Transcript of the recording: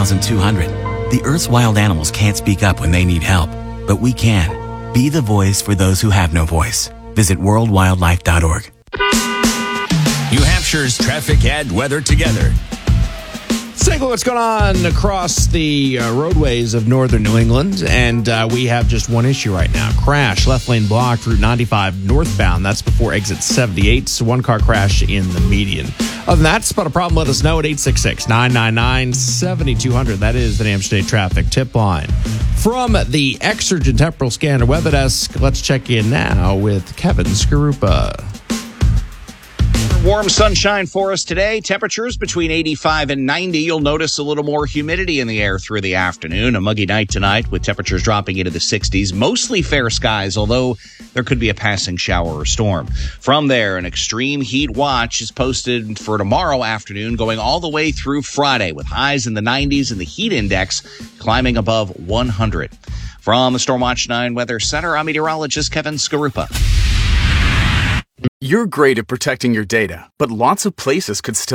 1,200. The Earth's wild animals can't speak up when they need help, but we can. Be the voice for those who have no voice. Visit worldwildlife.org. New Hampshire's traffic and weather together. Let's take a look what's going on across the roadways of northern New England, and we have just one issue right now. Crash, left lane blocked, Route 95 northbound. That's before exit 78. So one car crash in the median. Other than that, spot a problem, let us know at 866-999-7200. That is the New Hampshire State Traffic Tip Line. From the Exergen Temporal Scanner Weather Desk, let's check in now with Kevin Skarupa. Warm sunshine for us today. Temperatures between 85 and 90. You'll notice a little more humidity in the air through the afternoon. A muggy night tonight with temperatures dropping into the 60s. Mostly fair skies, although there could be a passing shower or storm. From there, an extreme heat watch is posted for tomorrow afternoon, going all the way through Friday with highs in the 90s and the heat index climbing above 100. From the Stormwatch 9 Weather Center, I'm meteorologist Kevin Skarupa. You're great at protecting your data, but lots of places could still